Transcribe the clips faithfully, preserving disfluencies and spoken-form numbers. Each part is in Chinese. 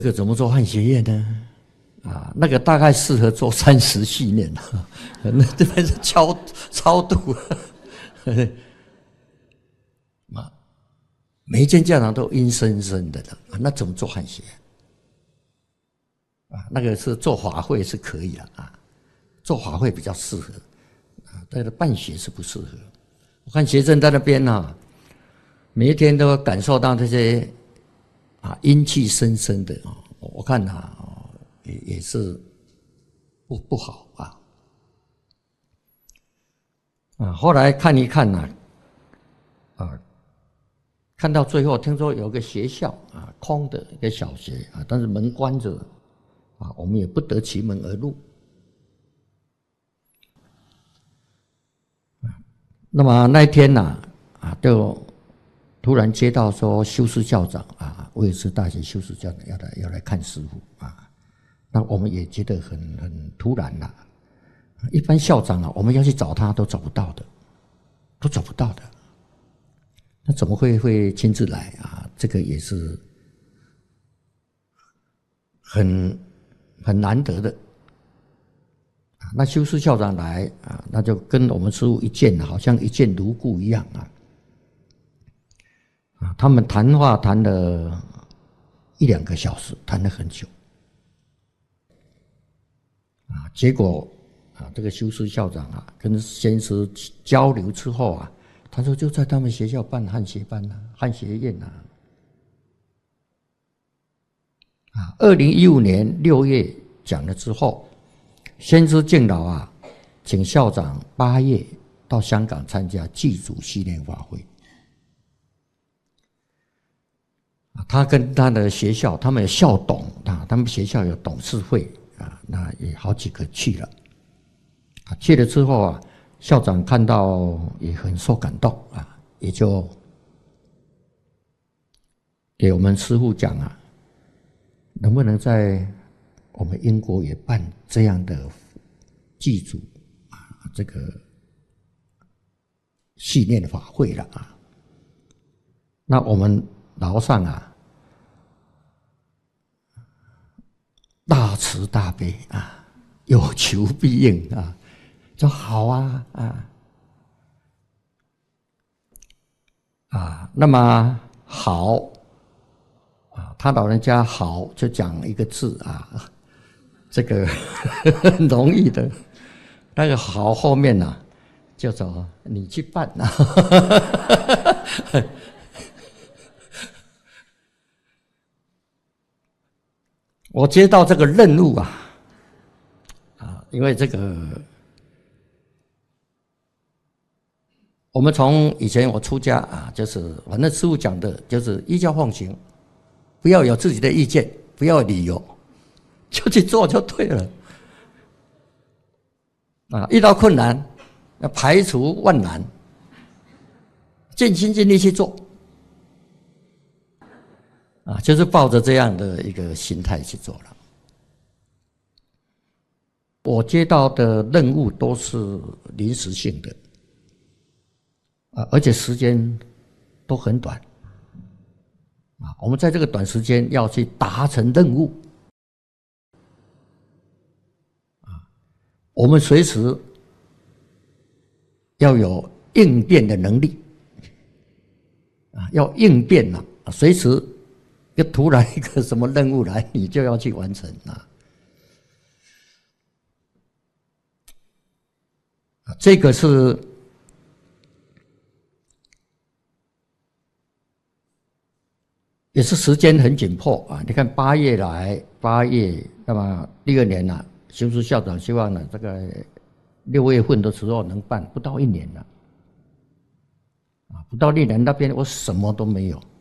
这个怎么做汉学院呢？啊，那个大概适合做三十系念，那这边是超超度。啊，每一间教堂都阴森森的了，那怎么做汉学？啊，那个是做法会是可以了啊，做法会比较适合，啊，但是办学是不适合。我看学生在那边啊，每一天都感受到这些啊阴气森森的啊，我看啊也也是不不好啊。啊，后来看一看呐，啊，啊，看到最后，听说有个学校啊，空的一个小学啊，但是门关着，啊，我们也不得其门而入。那么那一天呐，啊，就突然接到说修士校长啊，威尔斯大学修士校长要来要来看师父啊，那我们也觉得很很突然啦。一般校长啊，我们要去找他都找不到的，都找不到的。那怎么会会亲自来啊？这个也是很很难得的啊。那修士校长来啊，那就跟我们师父一见，好像一见如故一样啊。啊，他们谈话谈了一两个小时，谈了很久啊。结果啊，这个修士校长啊，跟先师交流之后啊，他说就在他们学校办汉学班啊，汉学院啊。啊，二零一五年六月讲了之后，先知敬老啊，请校长八月到香港参加祭祖系列法会。他跟他的学校，他们有校董啊，他们学校有董事会啊，那也好几个去了。啊，去了之后啊，校长看到也很受感动啊，也就给我们师父讲啊，能不能在我们英国也办这样的祭祖啊，这个系列的法会了啊？那我们楼上啊，大慈大悲啊，有求必应啊，说好啊啊啊，那么好啊，他老人家好就讲一个字啊，这个很容易的，那个好后面呢、啊，叫做你去办啊。我接到这个任务啊，啊，因为这个，我们从以前我出家啊，就是反正师父讲的，就是依教奉行，不要有自己的意见，不要有理由，就去做就对了。啊，遇到困难要排除万难，尽心尽力去做。啊，就是抱着这样的一个心态去做了。我接到的任务都是临时性的，啊，而且时间都很短，啊，我们在这个短时间要去达成任务，啊，我们随时要有应变的能力，啊，要应变了，啊，随时。就突然一个什么任务来，你就要去完成啊！这个是也是时间很紧迫啊！你看八月来，八月，那么第二年了，修士校长希望呢，这个六月份的时候能办，不到一年了啊！不到一年那边我什么都没有。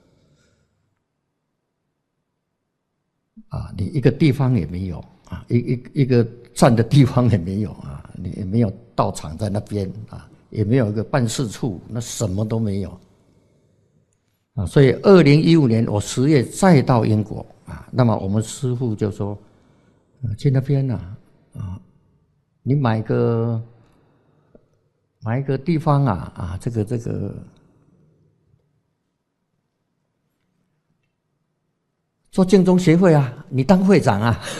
啊，你一个地方也没有啊，一一一个站的地方也没有啊，你也没有道场在那边啊，也没有一个办事处，那什么都没有啊。所以二零一五年我十月再到英国啊，那么我们师父就说，啊，去那边啊，啊，你买个买一个地方啊啊，这个这个。 说净宗协会啊，你当会长啊。